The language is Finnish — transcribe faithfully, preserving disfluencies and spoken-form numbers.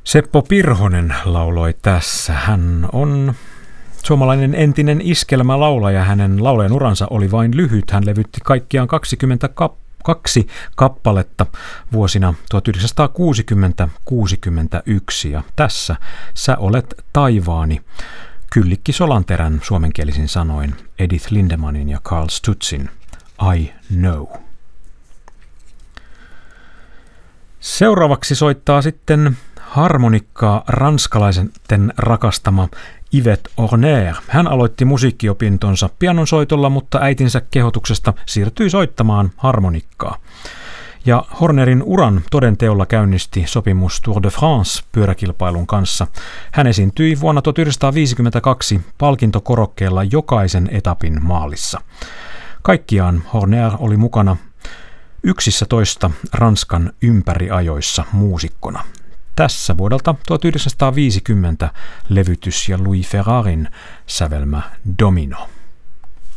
Seppo Pirhonen lauloi tässä. Hän on suomalainen entinen iskelmälaulaja. Hänen laulajan uransa oli vain lyhyt. Hän levytti kaikkiaan kaksikymmentäkaksi kappaletta vuosina tuhatyhdeksänsataakuusikymmentä kuusikymmentäyksi. Ja tässä Sä olet taivaani. Kyllikki Solanterän suomenkielisin sanoin, Edith Lindemanin ja Carl Stutzin I Know. Seuraavaksi soittaa sitten harmonikkaa ranskalaisen rakastama Yvette Horner. Hän aloitti musiikkiopintonsa pianonsoitolla, mutta äitinsä kehotuksesta siirtyi soittamaan harmonikkaa. Ja Hornerin uran todenteolla käynnisti sopimus Tour de France -pyöräkilpailun kanssa. Hän esiintyi vuonna tuhatyhdeksänsataaviisikymmentäkaksi palkintokorokkeella jokaisen etapin maalissa. Kaikkiaan Horner oli mukana yksitoista Ranskan ympäriajoissa muusikkona. Tässä vuodelta tuhatyhdeksänsataaviisikymmentä levytys ja Louis Ferrarin sävelmä Domino.